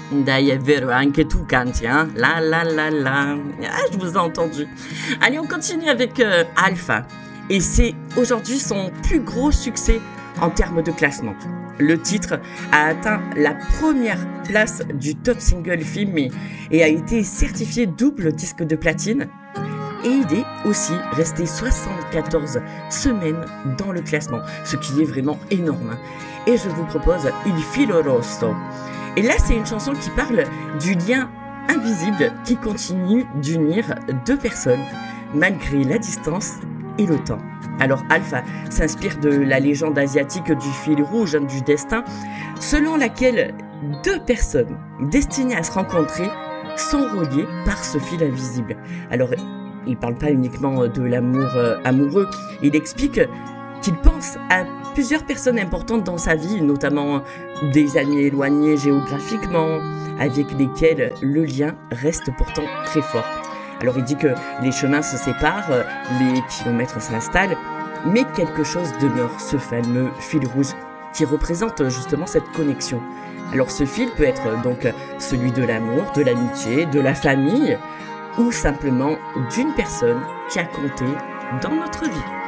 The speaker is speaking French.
Dai, è vero, anche tu canti, hein? La la la la. Ah, je vous ai entendu. Allez, on continue avec Alpha. Et c'est aujourd'hui son plus gros succès en termes de classement. Le titre a atteint la première place du top single film et a été certifié double disque de platine. Et il est aussi resté 74 semaines dans le classement, ce qui est vraiment énorme. Et je vous propose Il filo rosso. Et là, c'est une chanson qui parle du lien invisible qui continue d'unir deux personnes, malgré la distance et le temps. Alors Alpha s'inspire de la légende asiatique du fil rouge du destin, selon laquelle deux personnes destinées à se rencontrer sont reliées par ce fil invisible. Alors, il ne parle pas uniquement de l'amour amoureux, il explique qu'il pense à plusieurs personnes importantes dans sa vie, notamment des amis éloignés géographiquement, avec lesquels le lien reste pourtant très fort. Alors il dit que les chemins se séparent, les kilomètres s'installent, mais quelque chose demeure, ce fameux fil rouge qui représente justement cette connexion. Alors ce fil peut être donc celui de l'amour, de l'amitié, de la famille, ou simplement d'une personne qui a compté dans notre vie.